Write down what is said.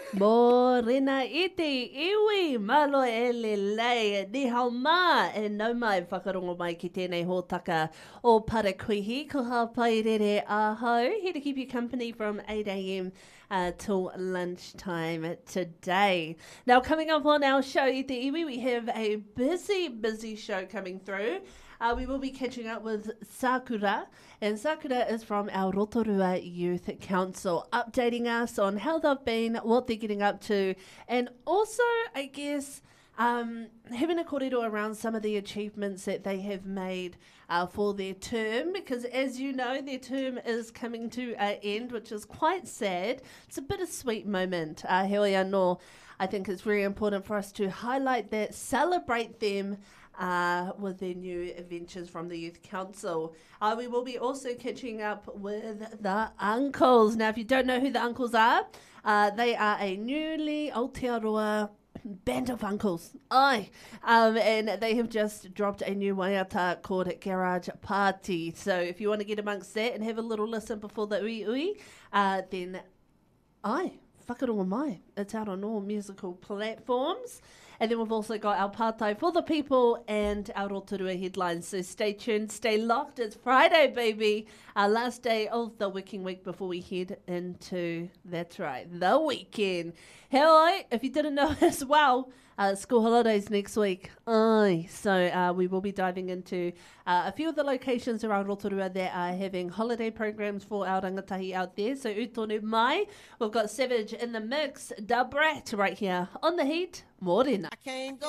Morena iti iwi malo e le lei ni hao mā e nau mai whakarongo mai ki tēnei hōtaka o Parakuihi ko hao pai rere ahau here to keep you company from 8 a.m. Till lunchtime today. Now coming up on our show iti iwi we have a busy show coming through. We will be catching up with Sakura, and Sakura is from our Rotorua Youth Council, updating us on how they've been, what they're getting up to, and also, I guess, having a kōrero around some of the achievements that they have made for their term, because as you know, their term is coming to an end, which is quite sad. It's a bittersweet moment. Heoi anō, I think it's very important for us to highlight that, celebrate them, with their new adventures from the Youth Council. We will be also catching up with the uncles. Now, if you don't know who the uncles are, they are a newly Aotearoa band of uncles. And they have just dropped a new waiata called Garage Party. So if you want to get amongst that and have a little listen before the ui, then whakarongo mai. It's out on all musical platforms. And then we've also got our Pātai for the People and our Rotorua headlines. So stay tuned, stay locked. It's Friday, baby. Our last day of the working week before we head into, that's right, the weekend. Hello, if you didn't know as well, school holidays next week. So we will be diving into a few of the locations around Rotorua that are having holiday programs for our rangatahi out there. So utonu mai, we've got Savage in the mix, Da Brat right here on The Heat. Morena.